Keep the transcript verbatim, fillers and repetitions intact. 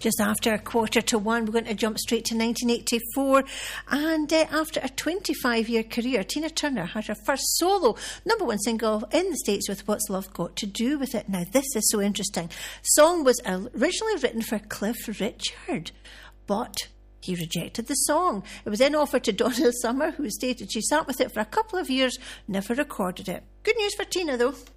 Just after a quarter to one, we're going to jump straight to nineteen eighty-four. And uh, after a twenty-five-year career, Tina Turner had her first solo number one single in the States with What's Love Got to Do with It. Now, this is so interesting. The song was originally written for Cliff Richard, but he rejected the song. It was then offered to Donna Summer, who stated she sat with it for a couple of years, never recorded it. Good news for Tina, though.